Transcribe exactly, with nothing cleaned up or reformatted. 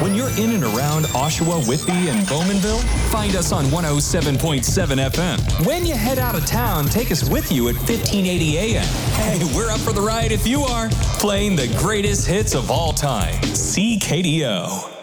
When you're in and around Oshawa, Whitby, and Bowmanville, find us on one oh seven point seven F M. When you head out of town, take us with you at fifteen eighty A M. Hey, we're up for the ride if you are. Playing the greatest hits of all time. C K D O.